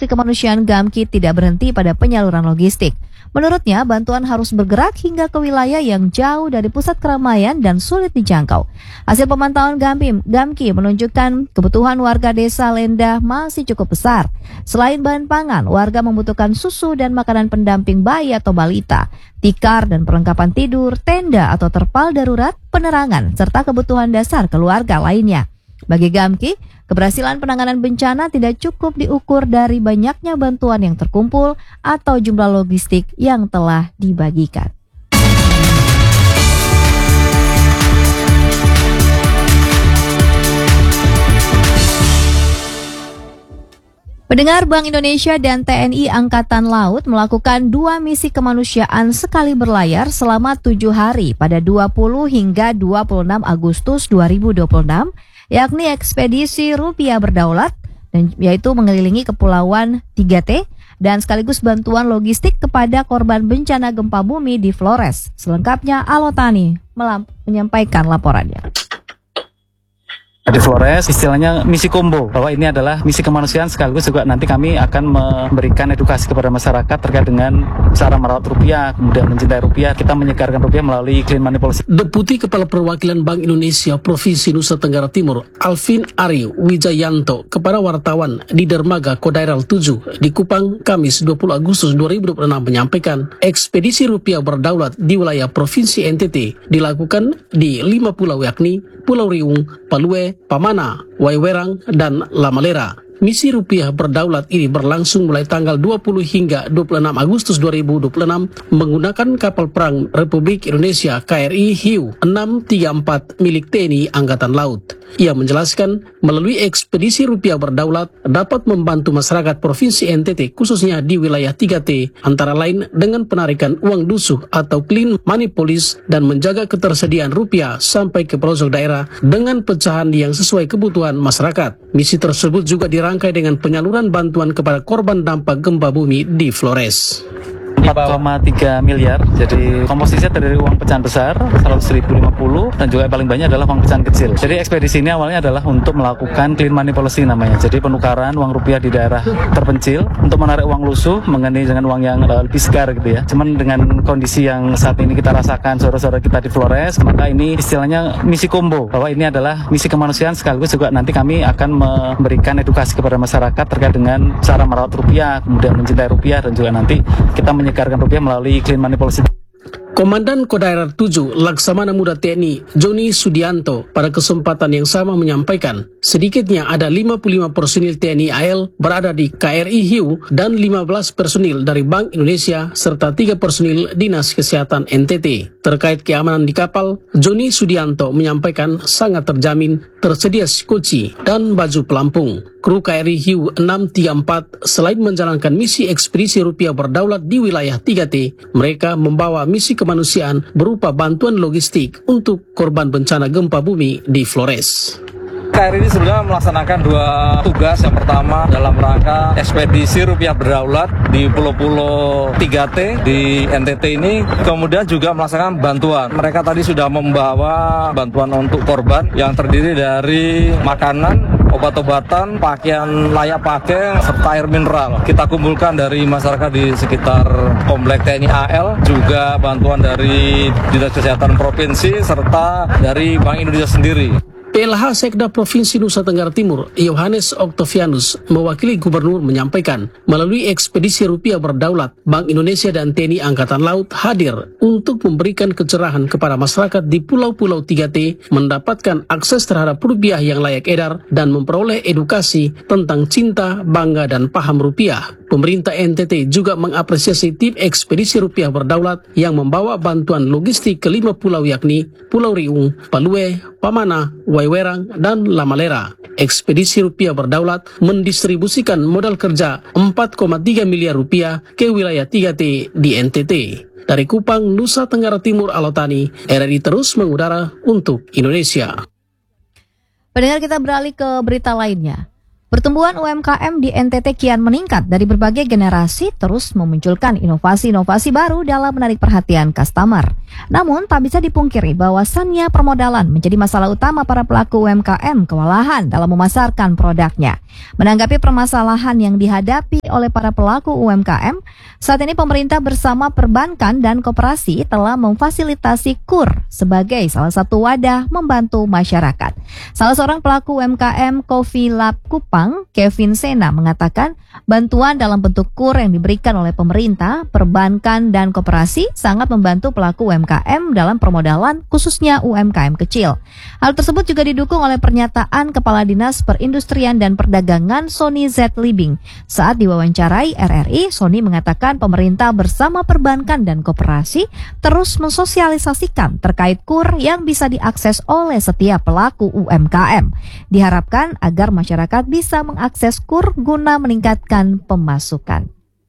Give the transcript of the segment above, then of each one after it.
Misi Kemanusiaan Gamki tidak berhenti pada penyaluran logistik. Menurutnya, bantuan harus bergerak hingga ke wilayah yang jauh dari pusat keramaian dan sulit dijangkau. Hasil pemantauan Gamki menunjukkan kebutuhan warga desa Lendah masih cukup besar. Selain bahan pangan, warga membutuhkan susu dan makanan pendamping bayi atau balita, tikar dan perlengkapan tidur, tenda atau terpal darurat, penerangan, serta kebutuhan dasar keluarga lainnya. Bagi Gamki, keberhasilan penanganan bencana tidak cukup diukur dari banyaknya bantuan yang terkumpul atau jumlah logistik yang telah dibagikan. Pendengar, Bank Indonesia dan TNI Angkatan Laut melakukan 2 misi kemanusiaan sekali berlayar selama 7 hari pada 20 hingga 26 Agustus 2026, yakni ekspedisi Rupiah Berdaulat, dan yaitu mengelilingi Kepulauan 3T dan sekaligus bantuan logistik kepada korban bencana gempa bumi di Flores. Selengkapnya Alotani menyampaikan laporannya. Di Flores istilahnya misi combo, bahwa ini adalah misi kemanusiaan sekaligus juga nanti kami akan memberikan edukasi kepada masyarakat terkait dengan cara merawat rupiah, kemudian mencintai rupiah, kita menyegarkan rupiah melalui clean money policy. Deputi Kepala Perwakilan Bank Indonesia Provinsi Nusa Tenggara Timur, Alvin Ari Wijayanto, kepada wartawan di Dermaga Kodairal 7 di Kupang, Kamis 20 Agustus 2026 menyampaikan, ekspedisi rupiah berdaulat di wilayah Provinsi NTT dilakukan di 5 pulau, yakni Pulau Riung, Palue, Pamana, Waiwerang, dan Lamalera. Misi rupiah berdaulat ini berlangsung mulai tanggal 20 hingga 26 Agustus 2026 menggunakan kapal perang Republik Indonesia KRI Hiu 634 milik TNI Angkatan Laut. Ia menjelaskan, melalui ekspedisi rupiah berdaulat dapat membantu masyarakat Provinsi NTT khususnya di wilayah 3T, antara lain dengan penarikan uang dusuh atau clean money policy dan menjaga ketersediaan rupiah sampai ke pelosok daerah dengan pecahan yang sesuai kebutuhan masyarakat. Misi tersebut juga dirangkai dengan penyaluran bantuan kepada korban dampak gempa bumi di Flores. 4,3 miliar, jadi komposisinya dari uang pecahan besar 100.050 dan juga yang paling banyak adalah uang pecahan kecil. Jadi ekspedisi ini awalnya adalah untuk melakukan clean money policy namanya, jadi penukaran uang rupiah di daerah terpencil untuk menarik uang lusuh mengenai dengan uang yang lebih segar gitu ya. Cuman dengan kondisi yang saat ini kita rasakan saudara-saudara kita di Flores, maka ini istilahnya misi combo, bahwa ini adalah misi kemanusiaan sekaligus juga nanti kami akan memberikan edukasi kepada masyarakat terkait dengan cara merawat rupiah, kemudian mencintai rupiah, dan juga nanti kita menyegarkan rupiah melalui clean money policy. Komandan Kodairal 7 Laksamana Muda TNI Joni Sudianto pada kesempatan yang sama menyampaikan, sedikitnya ada 55 personil TNI AL berada di KRI Hiu dan 15 personil dari Bank Indonesia serta 3 personil Dinas Kesehatan NTT. Terkait keamanan di kapal, Joni Sudianto menyampaikan sangat terjamin tersedia skoci dan baju pelampung. Kru KRI Hiu 634 selain menjalankan misi ekspedisi rupiah berdaulat di wilayah 3T, mereka membawa misi kemanusiaan berupa bantuan logistik untuk korban bencana gempa bumi di Flores. KRI ini sebenarnya melaksanakan 2 tugas. Yang pertama dalam rangka ekspedisi rupiah berdaulat di pulau-pulau 3T di NTT ini, kemudian juga melaksanakan bantuan. Mereka tadi sudah membawa bantuan untuk korban yang terdiri dari makanan, obat-obatan, pakaian layak pakai, serta air mineral. Kita kumpulkan dari masyarakat di sekitar komplek TNI AL, juga bantuan dari Dinas Kesehatan Provinsi, serta dari Bank Indonesia sendiri. PLH Sekda Provinsi Nusa Tenggara Timur, Yohanes Octavianus, mewakili Gubernur menyampaikan, melalui ekspedisi rupiah berdaulat, Bank Indonesia dan TNI Angkatan Laut hadir untuk memberikan kecerahan kepada masyarakat di pulau-pulau 3T mendapatkan akses terhadap rupiah yang layak edar dan memperoleh edukasi tentang cinta, bangga, dan paham rupiah. Pemerintah NTT juga mengapresiasi tim ekspedisi rupiah berdaulat yang membawa bantuan logistik ke 5 pulau, yakni Pulau Riung, Palue, Pamana, Waiwerang, dan Lamalera. Ekspedisi rupiah berdaulat mendistribusikan modal kerja 4,3 miliar rupiah ke wilayah 3T di NTT. Dari Kupang, Nusa Tenggara Timur, Alotani, RRI terus mengudara untuk Indonesia. Pendengar, kita beralih ke berita lainnya. Pertumbuhan UMKM di NTT kian meningkat dari berbagai generasi terus memunculkan inovasi-inovasi baru dalam menarik perhatian customer. Namun tak bisa dipungkiri bahwasannya permodalan menjadi masalah utama para pelaku UMKM kewalahan dalam memasarkan produknya. Menanggapi permasalahan yang dihadapi oleh para pelaku UMKM, saat ini pemerintah bersama perbankan dan koperasi telah memfasilitasi KUR sebagai salah satu wadah membantu masyarakat. Salah seorang pelaku UMKM Coffee Lab Kupang, Kevin Sena, mengatakan bantuan dalam bentuk KUR yang diberikan oleh pemerintah, perbankan, dan koperasi sangat membantu pelaku UMKM dalam permodalan, khususnya UMKM kecil. Hal tersebut juga didukung oleh pernyataan Kepala Dinas Perindustrian dan Perdagangan Sony Z. Libing. Saat diwawancarai RRI, Sony mengatakan pemerintah bersama perbankan dan koperasi terus mensosialisasikan terkait KUR yang bisa diakses oleh setiap pelaku UMKM. Diharapkan agar masyarakat bisa mengakses KUR guna meningkatkan pemasukan.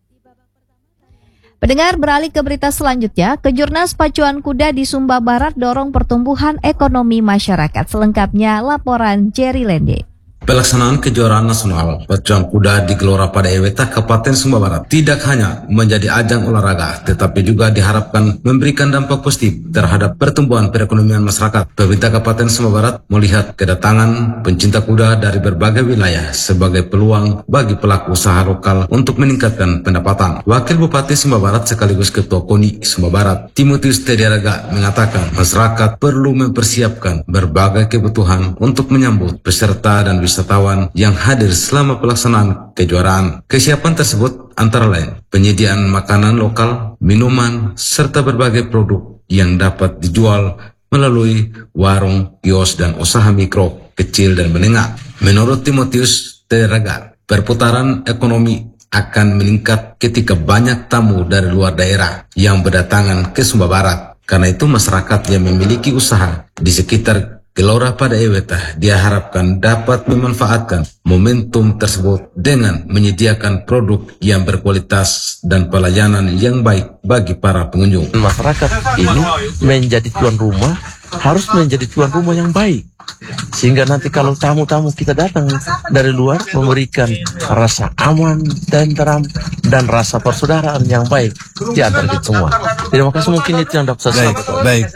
Pendengar, beralih ke berita selanjutnya, Kejurnas Pacuan Kuda di Sumba Barat dorong pertumbuhan ekonomi masyarakat. Selengkapnya laporan Jerry Lende. Pelaksanaan kejuaraan nasional pacuan kuda di Gelora pada Eweta, Kabupaten Sumba Barat tidak hanya menjadi ajang olahraga, tetapi juga diharapkan memberikan dampak positif terhadap pertumbuhan perekonomian masyarakat. Pemerintah Kabupaten Sumba Barat melihat kedatangan pencinta kuda dari berbagai wilayah sebagai peluang bagi pelaku usaha lokal untuk meningkatkan pendapatan. Wakil Bupati Sumba Barat sekaligus Ketua KONI Sumba Barat, Timotius Tediaraga, mengatakan masyarakat perlu mempersiapkan berbagai kebutuhan untuk menyambut peserta dan wisatawan yang hadir selama pelaksanaan kejuaraan. Kesiapan tersebut antara lain penyediaan makanan lokal, minuman, serta berbagai produk yang dapat dijual melalui warung, kios, dan usaha mikro, kecil, dan menengah. Menurut Timotius Tediaraga, perputaran ekonomi akan meningkat ketika banyak tamu dari luar daerah yang berdatangan ke Sumba Barat. Karena itu masyarakat yang memiliki usaha di sekitar Gelora pada Eweta diharapkan dapat memanfaatkan momentum tersebut dengan menyediakan produk yang berkualitas dan pelayanan yang baik bagi para pengunjung. Masyarakat ini menjadi tuan rumah, harus menjadi tuan rumah yang baik. Sehingga nanti kalau tamu-tamu kita datang dari luar memberikan rasa aman, tentram, dan rasa persaudaraan yang baik di antara kita semua. Terima kasih, mungkin itu yang dapat saya sampaikan. Baik,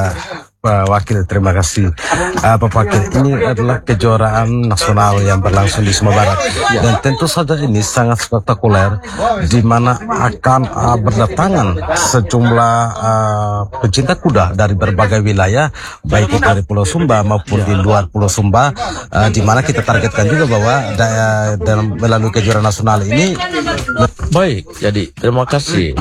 Pak Wakil, terima kasih. Pak Wakil, ini adalah kejuaraan nasional yang berlangsung di Sumba Barat. Dan tentu saja ini sangat spektakuler, di mana akan berdatangan sejumlah pecinta kuda dari berbagai wilayah, baik itu dari Pulau Sumba maupun di luar Pulau Sumba, di mana kita targetkan juga bahwa dalam melalui kejuaraan nasional ini. Baik, jadi terima kasih.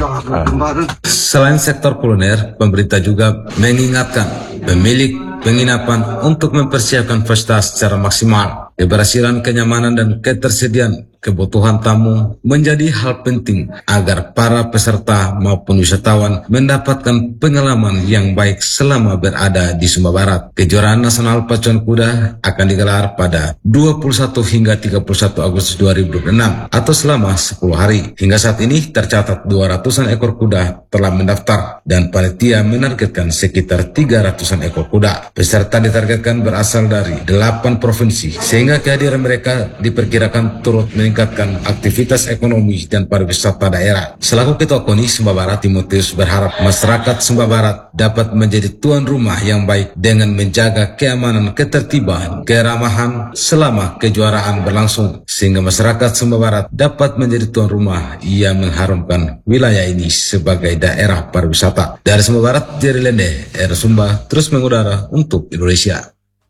Selain sektor kuliner, pemerintah juga mengingatkan pemilik penginapan untuk mempersiapkan pesta secara maksimal. Keberhasilan, kenyamanan, dan ketersediaan kebutuhan tamu menjadi hal penting agar para peserta maupun wisatawan mendapatkan pengalaman yang baik selama berada di Sumba Barat. Kejuaraan Nasional Pacuan Kuda akan digelar pada 21 hingga 31 Agustus 2026 atau selama 10 hari. Hingga saat ini tercatat 200-an ekor kuda telah mendaftar dan panitia menargetkan sekitar 300-an ekor kuda. Peserta ditargetkan berasal dari 8 provinsi, sehingga kehadiran mereka diperkirakan turut meningkatkan aktivitas ekonomi dan pariwisata daerah. Selaku Ketua KONI Sumba Barat, Timotius berharap masyarakat Sumba Barat dapat menjadi tuan rumah yang baik dengan menjaga keamanan, ketertiban, keramahan selama kejuaraan berlangsung, sehingga masyarakat Sumba Barat dapat menjadi tuan rumah yang mengharumkan wilayah ini sebagai daerah pariwisata. Dari Sumba Barat, Jerry Lende, R Sumba, terus mengudara untuk Indonesia.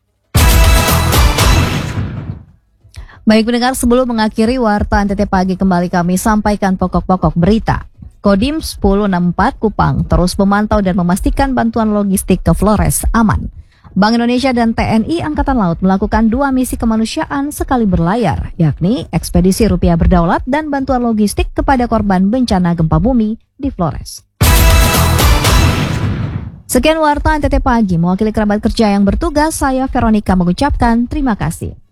Baik pendengar, sebelum mengakhiri Warta NTT Pagi kembali kami sampaikan pokok-pokok berita. Kodim 1064 Kupang terus memantau dan memastikan bantuan logistik ke Flores aman. Bank Indonesia dan TNI Angkatan Laut melakukan 2 misi kemanusiaan sekali berlayar, yakni ekspedisi rupiah berdaulat dan bantuan logistik kepada korban bencana gempa bumi di Flores. Sekian Warta NTT Pagi, mewakili kerabat kerja yang bertugas, saya Veronica mengucapkan terima kasih.